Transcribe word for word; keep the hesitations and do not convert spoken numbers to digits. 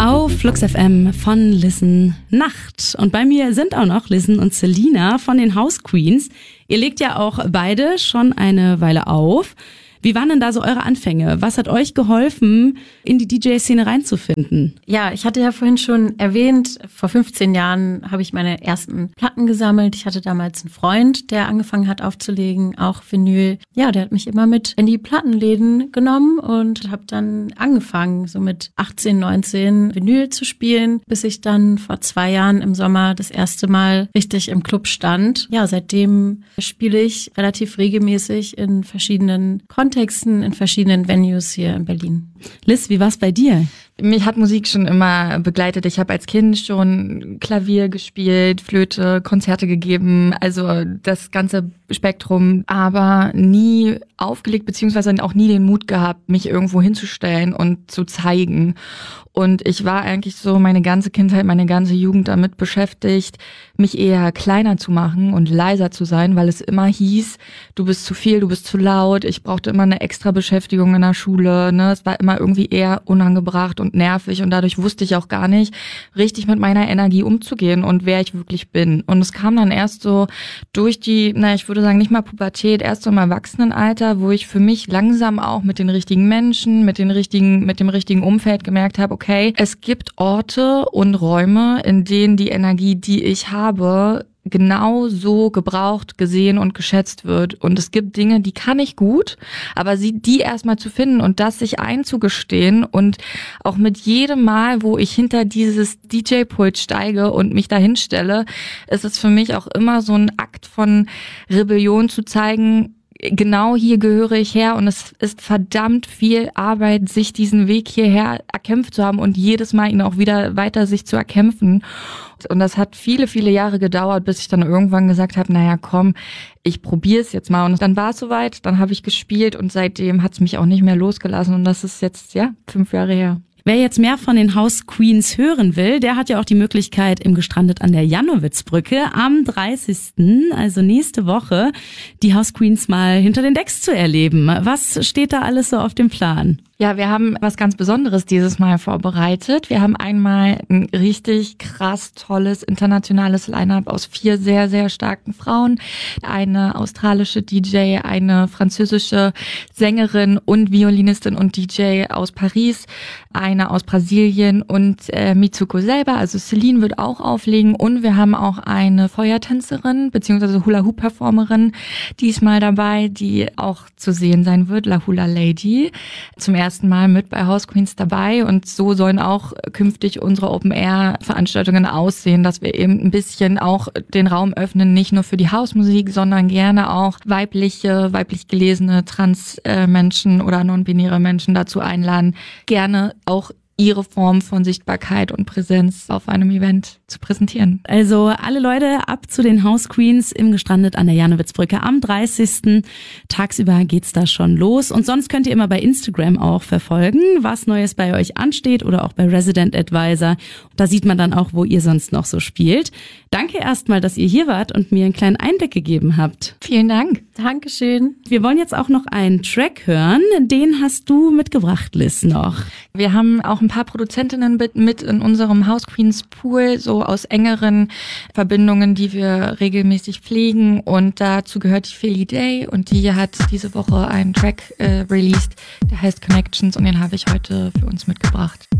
Auf Flux F M von Listen Nacht. Und bei mir sind auch noch Listen und Selina von den House Queens. Ihr legt ja auch beide schon eine Weile auf. Wie waren denn da so eure Anfänge? Was hat euch geholfen, in die D J-Szene reinzufinden? Ja, ich hatte ja vorhin schon erwähnt, vor fünfzehn Jahren habe ich meine ersten Platten gesammelt. Ich hatte damals einen Freund, der angefangen hat aufzulegen, auch Vinyl. Ja, der hat mich immer mit in die Plattenläden genommen und habe dann angefangen, so mit achtzehn, neunzehn Vinyl zu spielen, bis ich dann vor zwei Jahren im Sommer das erste Mal richtig im Club stand. Ja, seitdem spiele ich relativ regelmäßig in verschiedenen Kontexten, in verschiedenen Venues hier in Berlin. Liz, wie war's bei dir? Mich hat Musik schon immer begleitet. Ich habe als Kind schon Klavier gespielt, Flöte, Konzerte gegeben, also das ganze Spektrum, aber nie aufgelegt, beziehungsweise auch nie den Mut gehabt, mich irgendwo hinzustellen und zu zeigen. Und ich war eigentlich so meine ganze Kindheit, meine ganze Jugend damit beschäftigt, mich eher kleiner zu machen und leiser zu sein, weil es immer hieß, du bist zu viel, du bist zu laut. Ich brauchte immer eine extra Beschäftigung in der Schule, ne? Es war immer irgendwie eher unangebracht und nervig und dadurch wusste ich auch gar nicht, richtig mit meiner Energie umzugehen und wer ich wirklich bin. Und es kam dann erst so durch die, na, ich würde sagen, nicht mal Pubertät, erst so im Erwachsenenalter, wo ich für mich langsam auch mit den richtigen Menschen, mit den richtigen, mit dem richtigen Umfeld gemerkt habe, okay, es gibt Orte und Räume, in denen die Energie, die ich habe, genau so gebraucht, gesehen und geschätzt wird. Und es gibt Dinge, die kann ich gut, aber sie, die erstmal zu finden und das sich einzugestehen und auch mit jedem Mal, wo ich hinter dieses D J-Pult steige und mich dahin stelle, ist es für mich auch immer so ein Akt von Rebellion zu zeigen, genau hier gehöre ich her und es ist verdammt viel Arbeit, sich diesen Weg hierher erkämpft zu haben und jedes Mal ihn auch wieder weiter sich zu erkämpfen. Und das hat viele, viele Jahre gedauert, bis ich dann irgendwann gesagt habe, naja, komm, ich probiere es jetzt mal. Und dann war es soweit, dann habe ich gespielt und seitdem hat es mich auch nicht mehr losgelassen und das ist jetzt, ja, fünf Jahre her. Wer jetzt mehr von den House Queens hören will, der hat ja auch die Möglichkeit, im Gestrandet an der Jannowitzbrücke am dreißigsten, also nächste Woche, die House Queens mal hinter den Decks zu erleben. Was steht da alles so auf dem Plan? Ja, wir haben was ganz Besonderes dieses Mal vorbereitet. Wir haben einmal ein richtig krass tolles internationales Line-Up aus vier sehr, sehr starken Frauen. Eine australische D J, eine französische Sängerin und Violinistin und D J aus Paris, eine aus Brasilien und äh, Mitsuko selber, also Celine wird auch auflegen und wir haben auch eine Feuertänzerin bzw. Hula-Hoop-Performerin diesmal dabei, die auch zu sehen sein wird, La Hula Lady, zum ersten Mal mit bei House Queens dabei und so sollen auch künftig unsere Open-Air-Veranstaltungen aussehen, dass wir eben ein bisschen auch den Raum öffnen, nicht nur für die Hausmusik, sondern gerne auch weibliche, weiblich gelesene Trans-Menschen oder non-binäre Menschen dazu einladen, gerne auch ihre Form von Sichtbarkeit und Präsenz auf einem Event zu präsentieren. Also alle Leute ab zu den House Queens im Gestrandet an der Jannowitzbrücke am dreißigsten Tagsüber geht's da schon los. Und sonst könnt ihr immer bei Instagram auch verfolgen, was Neues bei euch ansteht oder auch bei Resident Advisor. Da sieht man dann auch, wo ihr sonst noch so spielt. Danke erstmal, dass ihr hier wart und mir einen kleinen Einblick gegeben habt. Vielen Dank. Dankeschön. Wir wollen jetzt auch noch einen Track hören. Den hast du mitgebracht, Liz, noch. Wir haben auch ein paar Produzentinnen mit in unserem House Queens Pool, so aus engeren Verbindungen, die wir regelmäßig pflegen. Und dazu gehört die Philly Day und die hat diese Woche einen Track äh, released, der heißt Connections und den habe ich heute für uns mitgebracht.